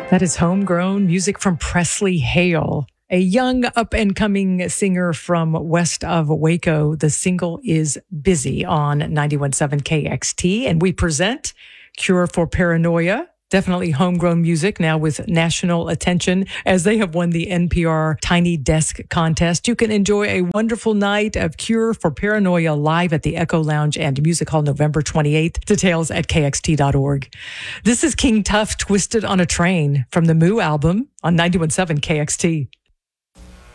That is homegrown music from Presley Hale, a young up-and-coming singer from west of Waco. The single is Busy on 91.7 KXT, and we present Cure for Paranoia. Definitely homegrown music now with national attention as they have won the NPR Tiny Desk contest. You can enjoy a wonderful night of Cure for Paranoia live at the Echo Lounge and Music Hall November 28th. Details at kxt.org. This is King Tuff, Twisted on a Train from the Moo album on 91.7 KXT.